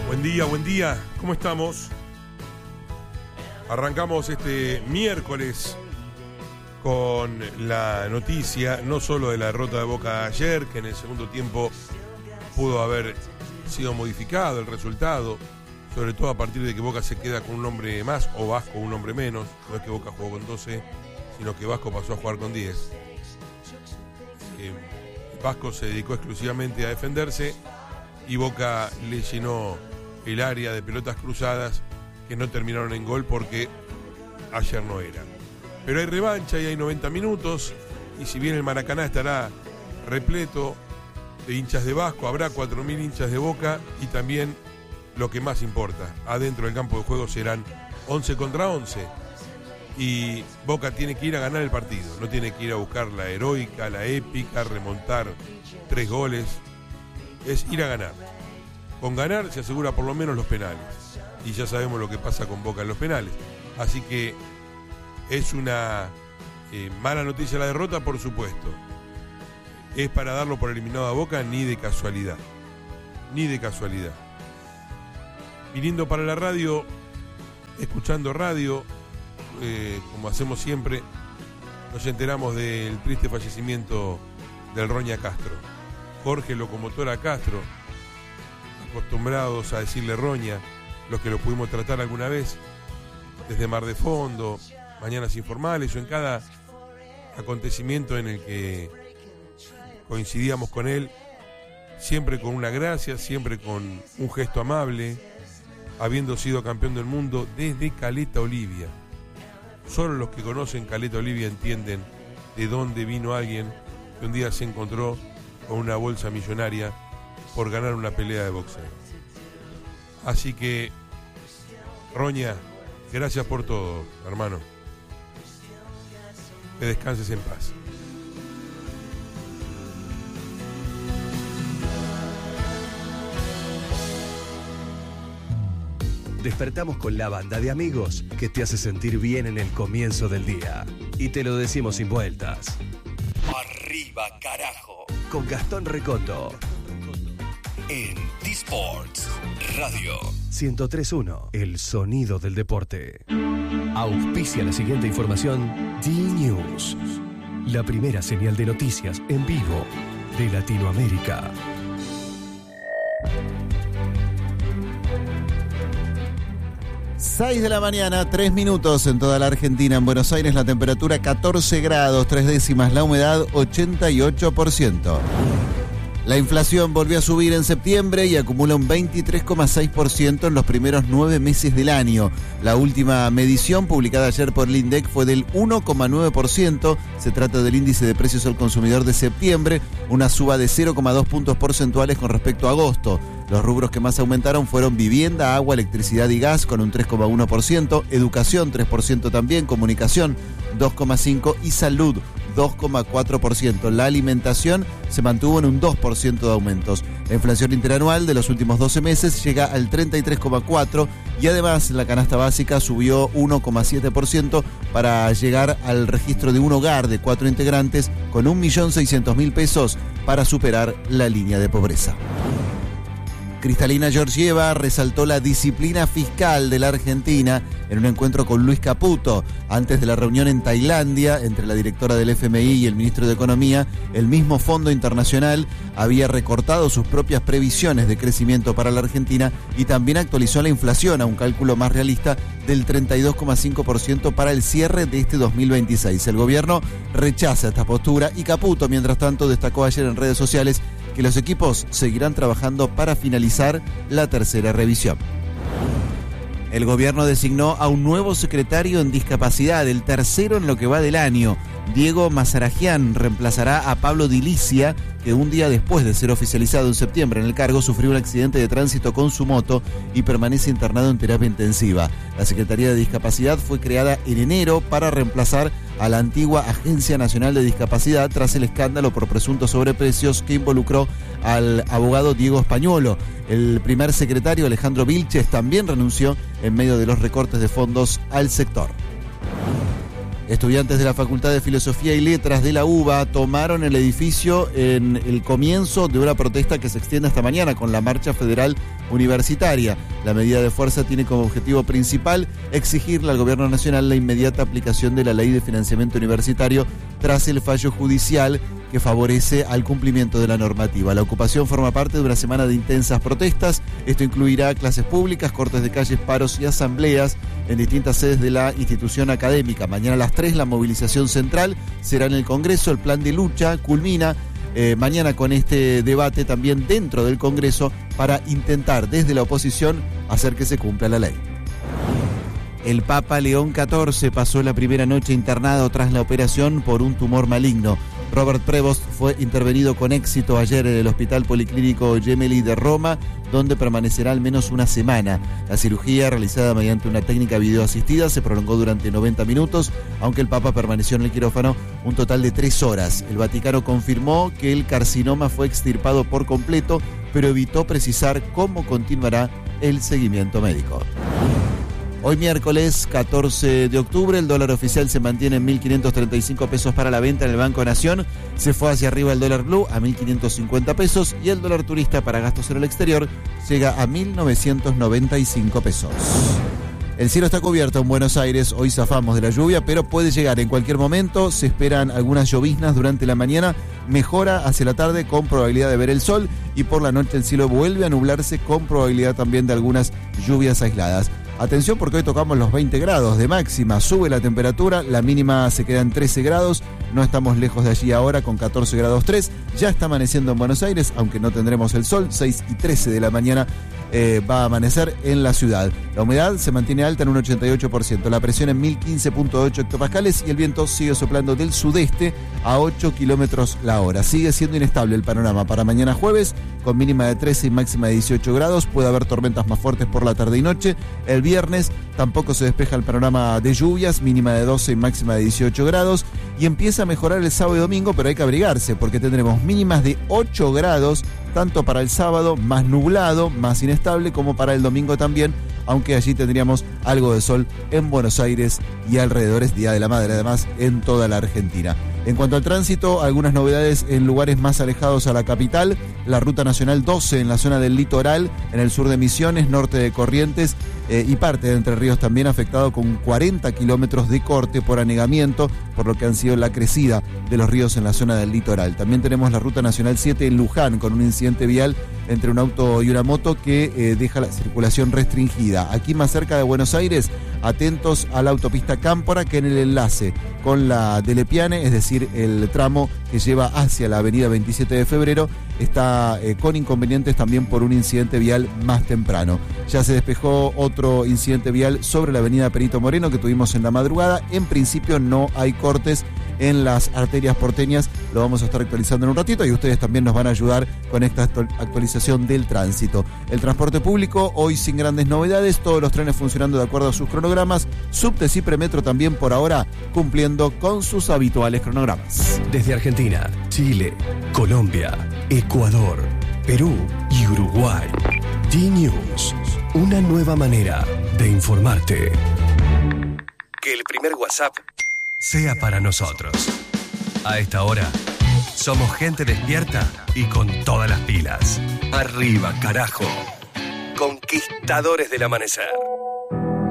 Buen día, ¿cómo estamos? Arrancamos este miércoles con la noticia, no solo de la derrota de Boca ayer, que en el segundo tiempo pudo haber sido modificado el resultado, sobre todo a partir de que Boca se queda con un hombre más o Vasco un hombre menos. No es que Boca jugó con 12, sino que Vasco pasó a jugar con 10. Vasco se dedicó exclusivamente a defenderse y Boca le llenó el área de pelotas cruzadas que no terminaron en gol porque ayer no era. Pero hay revancha y hay 90 minutos, y si bien el Maracaná estará repleto de hinchas de Vasco, habrá 4.000 hinchas de Boca, y también lo que más importa, adentro del campo de juego serán 11 contra 11, y Boca tiene que ir a ganar el partido, no tiene que ir a buscar la heroica, la épica, remontar 3 goles, es ir a ganar. Con ganar se asegura por lo menos los penales, y ya sabemos lo que pasa con Boca en los penales, así que es una mala noticia la derrota, por supuesto. Es para darlo por eliminado a Boca, ni de casualidad. Ni de casualidad. Viniendo para la radio, escuchando radio, como hacemos siempre, nos enteramos del triste fallecimiento del Roña Castro. Jorge Locomotora Castro, acostumbrados a decirle Roña, los que lo pudimos tratar alguna vez, desde Mar de Fondo, Mañanas Informales, o en cada acontecimiento en el que coincidíamos con él, siempre con una gracia, siempre con un gesto amable, habiendo sido campeón del mundo desde Caleta Olivia. Solo los que conocen Caleta Olivia entienden de dónde vino alguien que un día se encontró con una bolsa millonaria por ganar una pelea de boxeo. Así que, Roña, gracias por todo, hermano. Que descanses en paz. Despertamos con la banda de amigos que te hace sentir bien en el comienzo del día. Y te lo decimos sin vueltas. Arriba, carajo. Con Gastón Recoto. En T-Sports Radio 103.1, el sonido del deporte. Auspicia la siguiente información D-News, la primera señal de noticias en vivo de Latinoamérica. Seis de la mañana, 3 minutos en toda la Argentina. En Buenos Aires la temperatura 14 grados, 3 décimas, la humedad 88%. La inflación volvió a subir en septiembre y acumula un 23,6% en los primeros 9 meses del año. La última medición publicada ayer por el INDEC fue del 1,9%. Se trata del índice de precios al consumidor de septiembre, una suba de 0,2 puntos porcentuales con respecto a agosto. Los rubros que más aumentaron fueron vivienda, agua, electricidad y gas con un 3,1%, educación 3% también, comunicación 2,5% y salud 2,4%. La alimentación se mantuvo en un 2% de aumentos. La inflación interanual de los últimos 12 meses llega al 33,4% y además la canasta básica subió 1,7% para llegar al registro de un hogar de 4 integrantes con 1.600.000 pesos para superar la línea de pobreza. Kristalina Georgieva resaltó la disciplina fiscal de la Argentina en un encuentro con Luis Caputo. Antes de la reunión en Tailandia entre la directora del FMI y el ministro de Economía, el mismo Fondo Internacional había recortado sus propias previsiones de crecimiento para la Argentina y también actualizó la inflación a un cálculo más realista del 32,5% para el cierre de este 2026. El gobierno rechaza esta postura y Caputo, mientras tanto, destacó ayer en redes sociales que los equipos seguirán trabajando para finalizar la tercera revisión. El gobierno designó a un nuevo secretario en discapacidad, el tercero en lo que va del año. Diego Mazarajian reemplazará a Pablo Dilicia, que un día después de ser oficializado en septiembre en el cargo sufrió un accidente de tránsito con su moto y permanece internado en terapia intensiva. La Secretaría de Discapacidad fue creada en enero para reemplazar a la antigua Agencia Nacional de Discapacidad tras el escándalo por presuntos sobreprecios que involucró al abogado Diego Españolo. El primer secretario, Alejandro Vilches, también renunció en medio de los recortes de fondos al sector. Estudiantes de la Facultad de Filosofía y Letras de la UBA tomaron el edificio en el comienzo de una protesta que se extiende hasta mañana con la Marcha Federal Universitaria. La medida de fuerza tiene como objetivo principal exigirle al Gobierno Nacional la inmediata aplicación de la Ley de Financiamiento Universitario tras el fallo judicial que favorece al cumplimiento de la normativa. La ocupación forma parte de una semana de intensas protestas. Esto incluirá clases públicas, cortes de calles, paros y asambleas en distintas sedes de la institución académica. Mañana a las 3 la movilización central será en el Congreso. El plan de lucha culmina mañana con este debate también dentro del Congreso para intentar desde la oposición hacer que se cumpla la ley. El Papa León XIV pasó la primera noche internado tras la operación por un tumor maligno. Robert Prevost fue intervenido con éxito ayer en el Hospital Policlínico Gemelli de Roma, donde permanecerá al menos una semana. La cirugía, realizada mediante una técnica videoasistida, se prolongó durante 90 minutos, aunque el Papa permaneció en el quirófano un total de 3 horas. El Vaticano confirmó que el carcinoma fue extirpado por completo, pero evitó precisar cómo continuará el seguimiento médico. Hoy miércoles 14 de octubre el dólar oficial se mantiene en 1.535 pesos para la venta en el Banco Nación. Se fue hacia arriba el dólar blue a 1.550 pesos y el dólar turista para gastos en el exterior llega a 1.995 pesos. El cielo está cubierto en Buenos Aires, hoy zafamos de la lluvia, pero puede llegar en cualquier momento. Se esperan algunas lloviznas durante la mañana, mejora hacia la tarde con probabilidad de ver el sol y por la noche el cielo vuelve a nublarse con probabilidad también de algunas lluvias aisladas. Atención porque hoy tocamos los 20 grados de máxima, sube la temperatura, la mínima se queda en 13 grados, no estamos lejos de allí ahora con 14 grados 3, ya está amaneciendo en Buenos Aires, aunque no tendremos el sol, 6:13 de la mañana va a amanecer en la ciudad. La humedad se mantiene alta en un 88%, la presión en 1015.8 hectopascales y el viento sigue soplando del sudeste a 8 kilómetros la hora. Sigue siendo inestable el panorama para mañana jueves, con mínima de 13 y máxima de 18 grados. Puede haber tormentas más fuertes por la tarde y noche. El viernes tampoco se despeja el panorama de lluvias, mínima de 12 y máxima de 18 grados. Y empieza a mejorar el sábado y domingo, pero hay que abrigarse porque tendremos mínimas de 8 grados, tanto para el sábado, más nublado, más inestable, como para el domingo también, aunque allí tendríamos algo de sol en Buenos Aires y alrededores, Día de la Madre además, en toda la Argentina. En cuanto al tránsito, algunas novedades en lugares más alejados a la capital. La Ruta Nacional 12 en la zona del litoral, en el sur de Misiones, norte de Corrientes y parte de Entre Ríos también afectado con 40 kilómetros de corte por anegamiento, por lo que han sido la crecida de los ríos en la zona del litoral. También tenemos la Ruta Nacional 7 en Luján con un incidente vial entre un auto y una moto que deja la circulación restringida. Aquí más cerca de Buenos Aires, atentos a la autopista Cámpora, que en el enlace con la de Lepiane, es decir, el tramo que lleva hacia la avenida 27 de febrero, está con inconvenientes también por un incidente vial más temprano. Ya se despejó otro incidente vial sobre la avenida Perito Moreno que tuvimos en la madrugada. En principio no hay cortes en las arterias porteñas, lo vamos a estar actualizando en un ratito y ustedes también nos van a ayudar con esta actualización del tránsito. El transporte público hoy sin grandes novedades, todos los trenes funcionando de acuerdo a sus cronogramas, subtes y premetro también por ahora cumpliendo con sus habituales cronogramas. Desde Argentina, Chile, Colombia, Ecuador, Perú y Uruguay, D-News, una nueva manera de informarte. Que el primer WhatsApp sea para nosotros. A esta hora, somos gente despierta y con todas las pilas. Arriba, carajo. Conquistadores del amanecer.